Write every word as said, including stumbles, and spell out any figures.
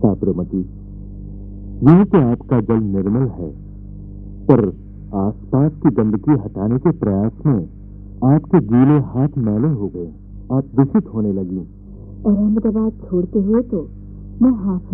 साबरमती, यह तो आपका जल निर्मल है, पर आसपास की गंदगी हटाने के प्रयास में आपके गीले हाथ मैले हो गए, आप दूषित होने लगी। और अहमदाबाद छोड़ते हुए तो मैं हाफ